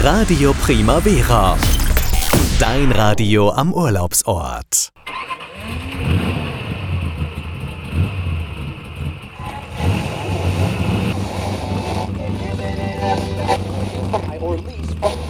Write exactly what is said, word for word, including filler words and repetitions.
Radio Primavera. Dein Radio am Urlaubsort. My release from